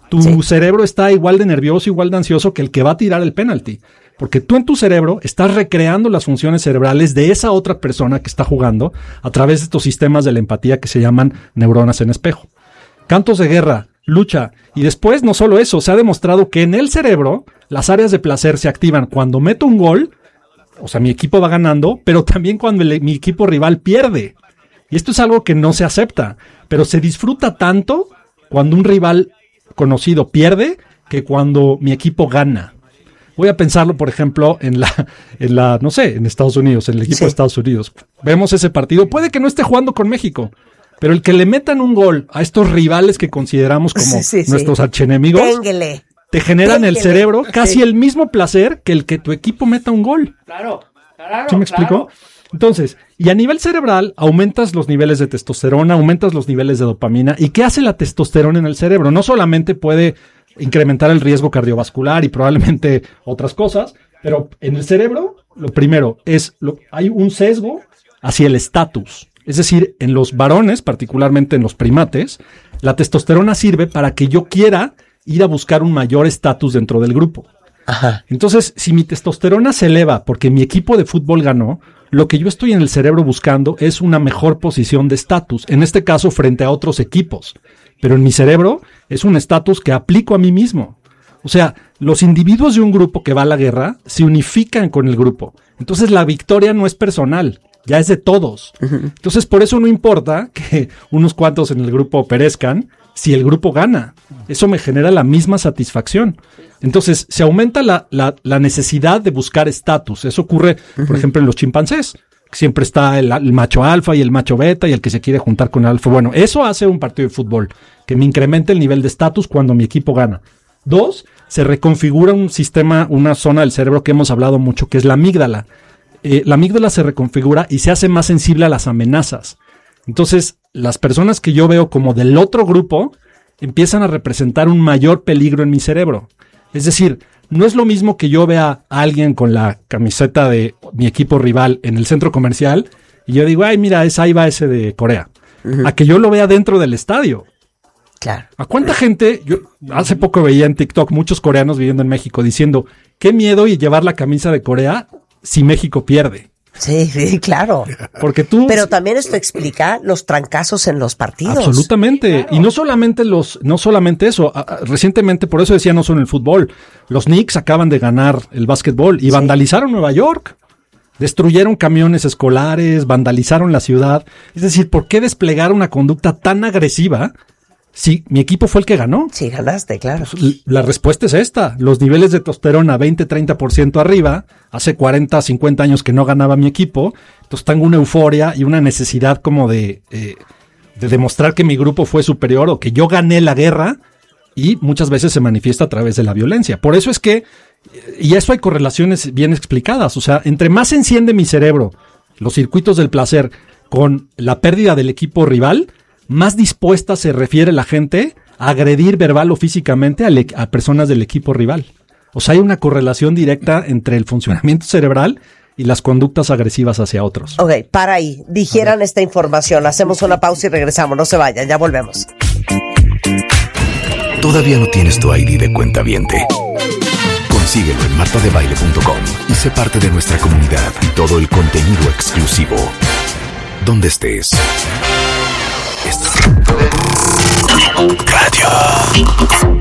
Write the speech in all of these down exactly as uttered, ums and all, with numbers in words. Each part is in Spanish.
tu sí. cerebro está igual de nervioso, igual de ansioso que el que va a tirar el penalti. Porque tú en tu cerebro estás recreando las funciones cerebrales de esa otra persona que está jugando a través de estos sistemas de la empatía que se llaman neuronas en espejo. Cantos de guerra, lucha, y después no solo eso, se ha demostrado que en el cerebro las áreas de placer se activan cuando meto un gol, o sea, mi equipo va ganando, pero también cuando el, mi equipo rival pierde. Y esto es algo que no se acepta, pero se disfruta tanto cuando un rival conocido pierde que cuando mi equipo gana. Voy a pensarlo, por ejemplo, en la, en la, no sé, en Estados Unidos, en el equipo sí. de Estados Unidos. Vemos ese partido. Puede que no esté jugando con México, pero el que le metan un gol a estos rivales que consideramos como sí, sí, nuestros sí. archienemigos, Ténguele. te generan en el cerebro casi sí. el mismo placer que el que tu equipo meta un gol. Claro, claro. ¿Sí me explico? Claro. Entonces, y a nivel cerebral, aumentas los niveles de testosterona, aumentas los niveles de dopamina. ¿Y qué hace la testosterona en el cerebro? No solamente puede incrementar el riesgo cardiovascular y probablemente otras cosas, pero en el cerebro, lo primero es, lo, hay un sesgo hacia el estatus. Es decir, en los varones, particularmente en los primates, la testosterona sirve para que yo quiera ir a buscar un mayor estatus dentro del grupo. Ajá. Entonces, si mi testosterona se eleva porque mi equipo de fútbol ganó, lo que yo estoy en el cerebro buscando es una mejor posición de estatus, en este caso frente a otros equipos. Pero en mi cerebro es un estatus que aplico a mí mismo. O sea, los individuos de un grupo que va a la guerra se unifican con el grupo. Entonces la victoria no es personal, ya es de todos. Uh-huh. Entonces por eso no importa que unos cuantos en el grupo perezcan si el grupo gana. Eso me genera la misma satisfacción. Entonces se aumenta la, la, la necesidad de buscar estatus. Eso ocurre, uh-huh. por ejemplo, en los chimpancés. Siempre está el, el macho alfa y el macho beta y el que se quiere juntar con el alfa. Bueno, eso hace un partido de fútbol, que me incremente el nivel de estatus cuando mi equipo gana. Dos, se reconfigura un sistema, una zona del cerebro que hemos hablado mucho, que es la amígdala. Eh, la amígdala se reconfigura y se hace más sensible a las amenazas. Entonces, las personas que yo veo como del otro grupo empiezan a representar un mayor peligro en mi cerebro. Es decir, no es lo mismo que yo vea a alguien con la camiseta de mi equipo rival en el centro comercial y yo digo, ay, mira, es, ahí va ese de Corea. Uh-huh. A que yo lo vea dentro del estadio. Claro. ¿A cuánta gente? Yo hace poco veía en TikTok muchos coreanos viviendo en México diciendo, qué miedo y llevar la camisa de Corea si México pierde. Sí, sí, claro. Porque tú... Pero también esto explica los trancazos en los partidos. Absolutamente. Sí, claro. Y no solamente los, no solamente eso. A, a, recientemente, por eso decía, no solo en el fútbol. Los Knicks acaban de ganar el básquetbol y sí. vandalizaron Nueva York. Destruyeron camiones escolares, vandalizaron la ciudad. Es decir, ¿por qué desplegar una conducta tan agresiva si mi equipo fue el que ganó? Sí, ganaste, claro. Pues, la respuesta es esta. Los niveles de testosterona veinte a treinta por ciento arriba. Hace cuarenta, cincuenta años que no ganaba mi equipo. Entonces tengo una euforia y una necesidad como de, eh, de demostrar que mi grupo fue superior o que yo gané la guerra. Y muchas veces se manifiesta a través de la violencia. Por eso es que, y eso hay correlaciones bien explicadas. O sea, entre más se enciende mi cerebro, los circuitos del placer, con la pérdida del equipo rival, más dispuesta se refiere la gente a agredir verbal o físicamente a, le, a personas del equipo rival. O sea, hay una correlación directa entre el funcionamiento cerebral y las conductas agresivas hacia otros. Ok, para ahí. Digieran esta información. Hacemos una pausa y regresamos. No se vayan, ya volvemos. ¿Todavía no tienes tu I D de cuentaviente? Consíguelo en marta de baile punto com y sé parte de nuestra comunidad y todo el contenido exclusivo. Donde estés. Radio.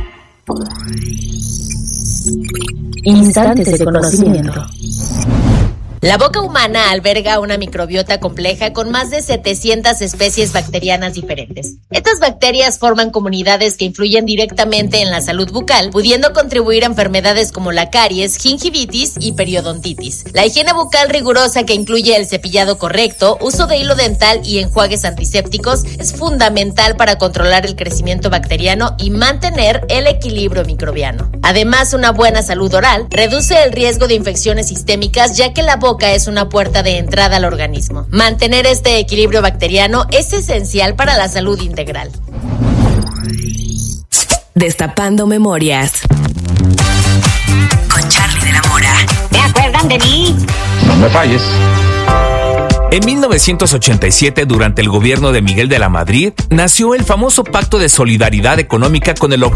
Instantes de conocimiento. La boca humana alberga una microbiota compleja con más de setecientas especies bacterianas diferentes. Estas bacterias forman comunidades que influyen directamente en la salud bucal, pudiendo contribuir a enfermedades como la caries, gingivitis y periodontitis. La higiene bucal rigurosa, que incluye el cepillado correcto, uso de hilo dental y enjuagues antisépticos, es fundamental para controlar el crecimiento bacteriano y mantener el equilibrio microbiano. Además, una buena salud oral reduce el riesgo de infecciones sistémicas, ya que la boca es una puerta de entrada al organismo. Mantener este equilibrio bacteriano es esencial para la salud integral. Destapando memorias. Con Charly de la Mora. ¿Se acuerdan de mí? No me falles. En mil novecientos ochenta y siete, durante el gobierno de Miguel de la Madrid, nació el famoso Pacto de Solidaridad Económica con el objetivo